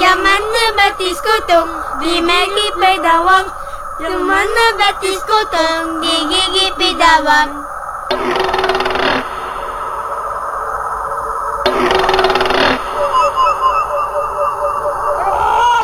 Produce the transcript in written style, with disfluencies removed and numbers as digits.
Yang mana batis kotong di megi pedawang. Yang mana batis kotong di gigi pedawang.